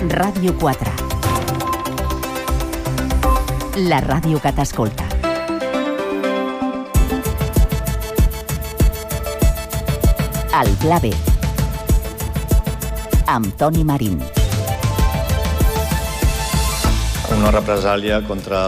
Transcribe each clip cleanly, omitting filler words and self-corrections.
Ràdio 4. La ràdio que t'escolta. El Pla B. Amb Toni Marín. Una represàlia contra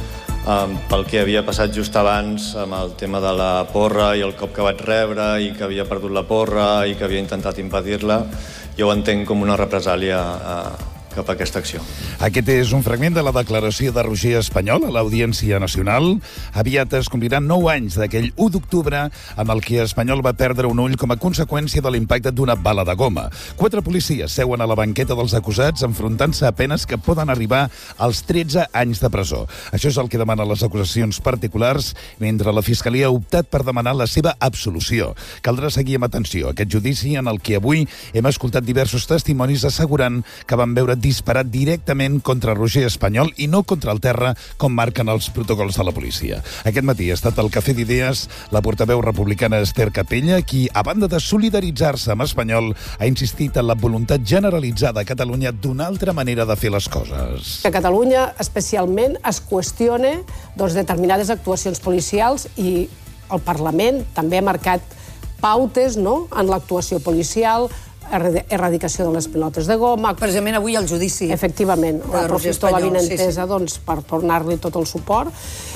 pel que havia passat just abans amb el tema de la porra i el cop que vaig rebre i que havia perdut la porra i que havia intentat impedir-la. Jo ho entenc com una represàlia cap a aquesta acció. Aquest és un fragment de la declaració de Roger Espanyol a l'Audiència Nacional. Aviat es compliran 9 anys d'aquell 1 d'octubre en el que Espanyol va perdre un ull com a conseqüència de l'impacte d'una bala de goma. 4 policies seuen a la banqueta dels acusats enfrontant-se a penes que poden arribar als 13 anys de presó. Això és el que demanen les acusacions particulars, mentre la Fiscalia ha optat per demanar la seva absolució. Caldrà seguir amb atenció aquest judici en el que avui hem escoltat diversos testimonis assegurant que van veure disparat directament contra Roger Espanyol i no contra el terra, com marquen els protocols de la policia. Aquest matí ha estat al Cafè d'Idees la portaveu republicana Esther Capella, qui, a banda de solidaritzar-se amb Espanyol, ha insistit en la voluntat generalitzada a Catalunya d'una altra manera de fer les coses. A Catalunya, especialment, es qüestiona determinades actuacions policials i el Parlament també ha marcat pautes en l'actuació policial, erradicació de les pilotes de goma. Precisament avui el judici. Efectivament. Aprofito la vinentesa per tornar-li tot el suport.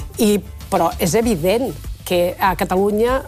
Però és evident que a Catalunya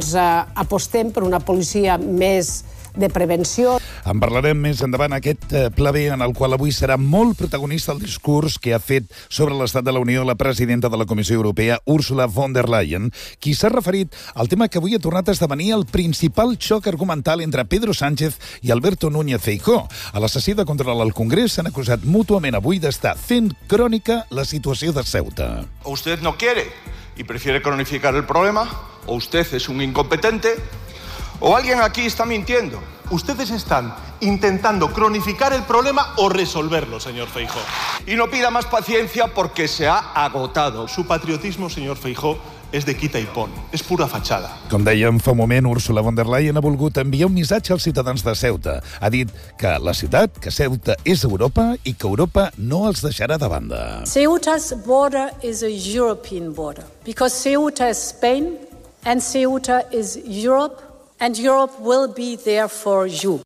apostem per una policia més de prevenció. En parlarem més endavant aquest Pla B, en el qual avui serà molt protagonista el discurs que ha fet sobre l'estat de la Unió la presidenta de la Comissió Europea, Ursula von der Leyen, qui s'ha referit al tema que avui ha tornat a esdevenir el principal xoc argumental entre Pedro Sánchez i Alberto Núñez Feijóo. A la sessió de control al Congrés s'han acusat mútuament avui d'estar fent crònica la situació de Ceuta. O usted no quiere y prefiere cronificar el problema, o usted es un incompetente, o alguien aquí está mintiendo. Ustedes están intentando cronificar el problema o resolverlo, señor Feijóo. Y no pida más paciencia porque se ha agotado. Su patriotismo, señor Feijóo, és de quita i pon. És pura fatxada. Com dèiem fa un moment, Ursula von der Leyen ha volgut enviar un missatge als ciutadans de Ceuta. Ha dit que la ciutat, que Ceuta és Europa i que Europa no els deixarà de banda. Ceuta's border is a European border because Ceuta is Spain and Ceuta is Europe. And Europe will be there for you.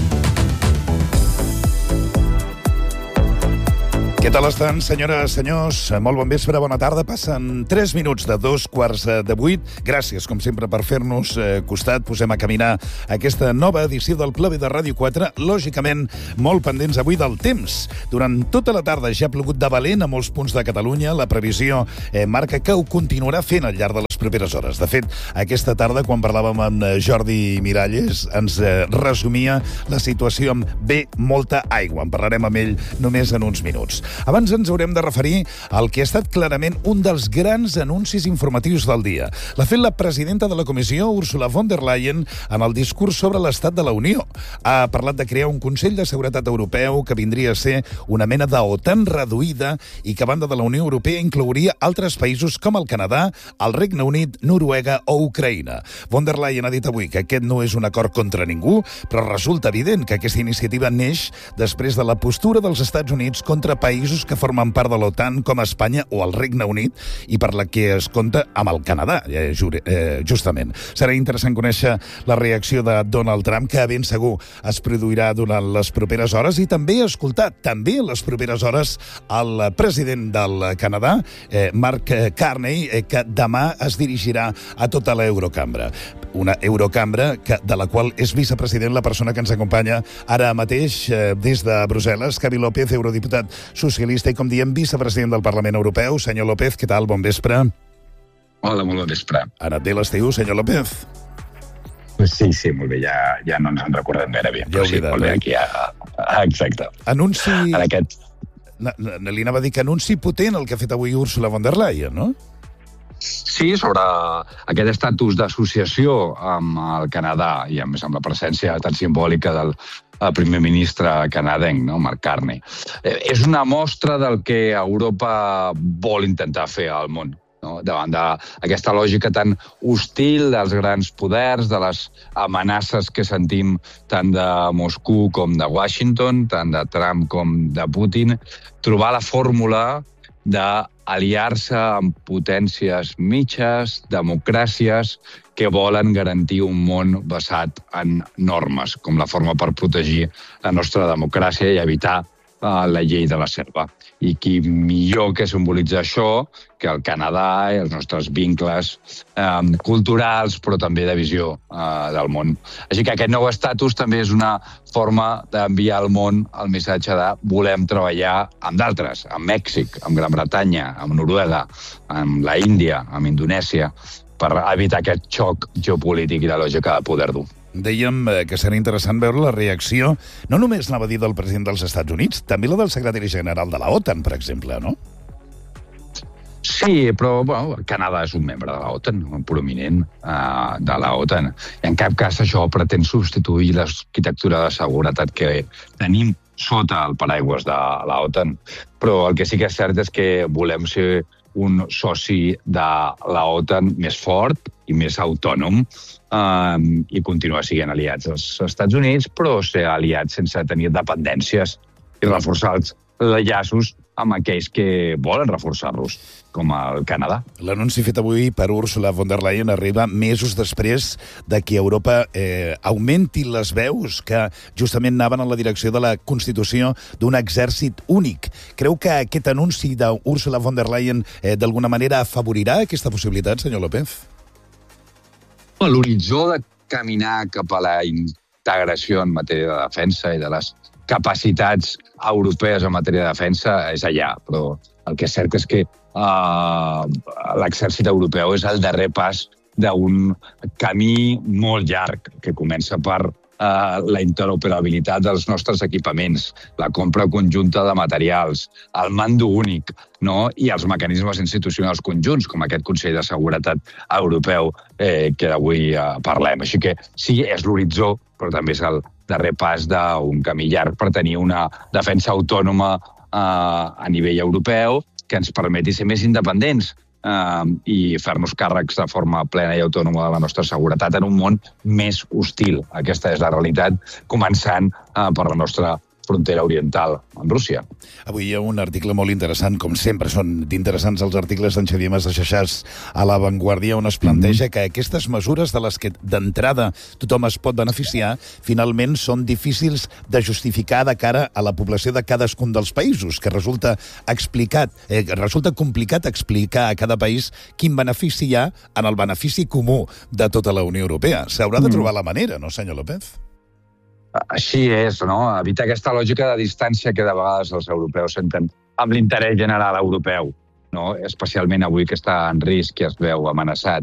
Què tal estan, senyores, senyors? Molt bon vespre, bona tarda. Passen 3 minuts de 7:45. Gràcies, com sempre, per fer-nos costat. Posem a caminar aquesta nova edició del Pla B de Ràdio 4. Lògicament, molt pendents avui del temps. Durant tota la tarda ja ha plogut de valent a molts punts de Catalunya. La previsió marca que ho continuarà fent al llarg de les properes hores. De fet, aquesta tarda, quan parlàvem amb Jordi Miralles, ens resumia la situació amb molta aigua. En parlarem amb ell només en uns minuts. Abans ens haurem de referir al que ha estat clarament un dels grans anuncis informatius del dia. L'ha fet la presidenta de la Comissió, Ursula von der Leyen, en el discurs sobre l'estat de la Unió. Ha parlat de crear un Consell de Seguretat Europeu que vindria a ser una mena d'OTAN reduïda i que, a banda de la Unió Europea, inclouria altres països com el Canadà, el Regne Unit, Noruega o Ucraïna. Von der Leyen ha dit avui que aquest no és un acord contra ningú, però resulta evident que aquesta iniciativa neix després de la postura dels Estats Units contra països que formen part de l'OTAN, com Espanya o el Regne Unit, i per la que es compta amb el Canadà, justament. Serà interessant conèixer la reacció de Donald Trump, que ben segur es produirà durant les properes hores, i també escoltar, també en les properes hores, el president del Canadà, Mark Carney, que demà es dirigirà a tota l'Eurocambra. Una Eurocambra de la qual és vicepresident la persona que ens acompanya ara mateix des de Brussel·les, Xavi López, eurodiputat socialista i, com diem, vicepresident del Parlament Europeu. Senyor López, què tal? Bon vespre. Hola, molt bon vespre. Ha anat bé l'estiu, senyor López? Sí, molt bé, ja no ens en recordem gaire bé. Ja he oblidat, molt bé, aquí exacte. Anunci... En aquest... Li anava a dir que anunci potent el que ha fet avui Ursula von der Leyen, no? Sí, sobre aquest estatus d'associació amb el Canadà i, a més, amb la presència tan simbòlica del primer ministre canadenc, no? Mark Carney. És una mostra del que Europa vol intentar fer al món. No? davant d'aquesta lògica tan hostil dels grans poders, de les amenaces que sentim tant de Moscou com de Washington, tant de Trump com de Putin, trobar la fórmula d'aliar-se amb potències mitges, democràcies, que volen garantir un món basat en normes, com la forma per protegir la nostra democràcia i evitar la llei de la selva. I qui millor que simbolitza això que el Canadà i els nostres vincles culturals, però també de visió del món. Així que aquest nou estatus també és una forma d'enviar al món el missatge de volem treballar amb d'altres, amb Mèxic, amb Gran Bretanya, amb Noruega, amb la Índia, amb Indonèsia, per evitar aquest xoc geopolític i la lògica de poder dur. Dèiem que serà interessant veure la reacció, no només anava a dir del president dels Estats Units, també la del secretari general de la OTAN, per exemple, no? Sí, però el Canadà és un membre de la OTAN, un prominent de la OTAN. I en cap cas això pretén substituir l'arquitectura de seguretat que tenim sota el paraigües de la OTAN. Però el que sí que és cert és que volem ser un soci de la OTAN més fort i més autònom i continuar sent aliats als Estats Units, però ser aliats sense tenir dependències i reforçar els llaços amb aquells que volen reforçar-los, com el Canadà. L'anunci fet avui per Ursula von der Leyen arriba mesos després de que Europa augmenti les veus que justament anaven en la direcció de la constitució d'un exèrcit únic. Creu que aquest anunci d'Ursula von der Leyen d'alguna manera afavorirà aquesta possibilitat, senyor López? L'horitzó de caminar cap a la integració en matèria de defensa i de les capacitats europees en matèria de defensa és allà, però el que és cert és que l'exèrcit europeu és el darrer pas d'un camí molt llarg que comença per la interoperabilitat dels nostres equipaments, la compra conjunta de materials, el mando únic, no? I els mecanismes institucionals conjunts, com aquest Consell de Seguretat Europeu que avui parlem. Així que sí, és l'horitzó, però també és el darrer pas d'un camí llarg per tenir una defensa autònoma a nivell europeu que ens permeti ser més independents i fer-nos càrrecs de forma plena i autònoma de la nostra seguretat en un món més hostil. Aquesta és la realitat, començant per la nostra frontera oriental amb Rússia. Avui hi ha un article molt interessant, com sempre són interessants els articles d'en Xavier Masdexexàs a La Vanguardia, on es planteja que aquestes mesures de les que d'entrada tothom es pot beneficiar, finalment són difícils de justificar de cara a la població de cadascun dels països, que resulta complicat explicar a cada país quin benefici hi ha en el benefici comú de tota la Unió Europea. S'haurà de trobar la manera, no, senyor López? Així és, no? Evitar aquesta lògica de distància que de vegades els europeus senten amb l'interès general europeu, no? Especialment avui que està en risc i es veu amenaçat.